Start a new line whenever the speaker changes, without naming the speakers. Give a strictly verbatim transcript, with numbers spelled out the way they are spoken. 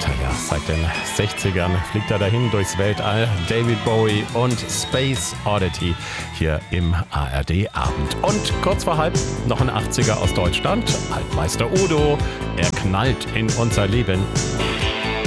Ja, seit den sechzigern fliegt er dahin durchs Weltall. David Bowie und Space Oddity hier im A R D-Abend. Und kurz vor halb noch ein achtziger aus Deutschland. Altmeister Udo, er knallt in unser Leben.